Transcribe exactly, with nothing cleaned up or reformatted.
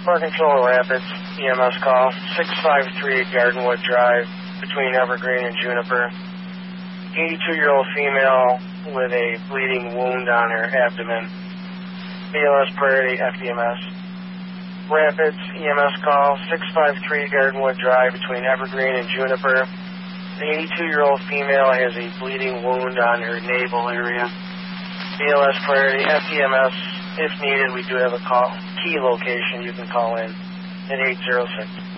For Control Rapids, E M S call, six five three Gardenwood Drive, between Evergreen and Juniper. eighty-two-year-old female with a bleeding wound on her abdomen. B L S priority, F D M S. Rapids, E M S call, six five three Gardenwood Drive, between Evergreen and Juniper. The eighty-two-year-old female has a bleeding wound on her navel area. B L S priority, F D M S. If needed, we do have a call key location you can call in at eight zero six.